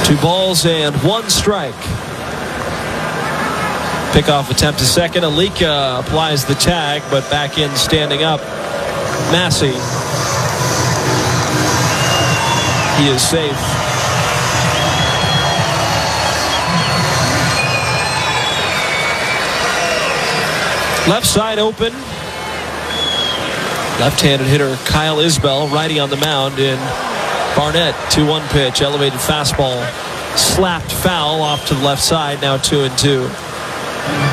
2 balls and 1 strike. Pickoff attempt to second. Alika applies the tag, but back in standing up, Massey. He is safe. Left side open. Left-handed hitter Kyle Isbell, righty on the mound in Barnett. 2-1 pitch, elevated fastball, slapped foul off to the left side. Now 2-2.